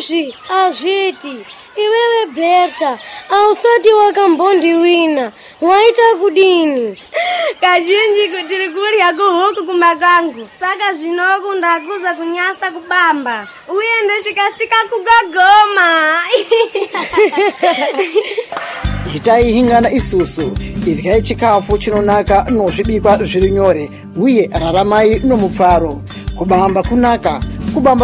Izvi azviti. Iwewe Berta, ausati wakambondi wina. Waita kudini? Kazhinji kuti kurya kuhuku kumakangu. Saka zvinoku ndakuza kunyasa kubamba. Uye ndachikasika kugagoma. Itai hingana isusu. Iryai chikafu chinonaka nozvibikwa zviri nyore. Uye raramai nomupfaro. Kubamba kunaka. Kubamba